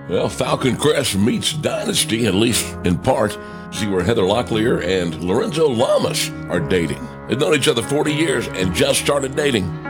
Well, Falcon Crest meets Dynasty, at least in part. See where Heather Locklear and Lorenzo Lamas are dating. They've known each other 40 years and just started dating.